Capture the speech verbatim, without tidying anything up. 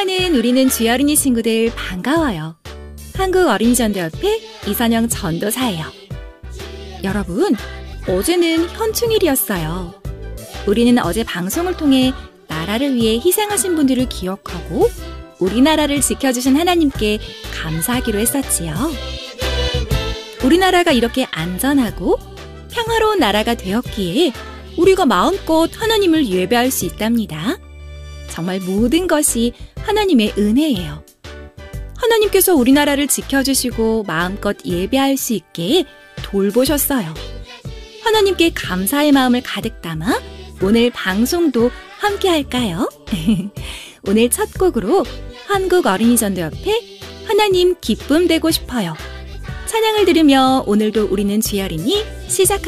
사랑하는 우리는 주어린이 친구들 반가워요. 한국어린이전도협회 이선영 전도사예요. 여러분, 어제는 현충일이었어요. 우리는 어제 방송을 통해 나라를 위해 희생하신 분들을 기억하고 우리나라를 지켜주신 하나님께 감사하기로 했었지요. 우리나라가 이렇게 안전하고 평화로운 나라가 되었기에 우리가 마음껏 하나님을 예배할 수 있답니다. 정말 모든 것이 하나님의 은혜예요. 하나님께서 우리나라를 지켜주시고 마음껏 예배할 수 있게 돌보셨어요. 하나님께 감사의 마음을 가득 담아 오늘 방송도 함께 할까요? 오늘 첫 곡으로 한국어린이전도협회 하나님 기쁨 되고 싶어요. 찬양을 들으며 오늘도 우리는 주어린이 시작합니다.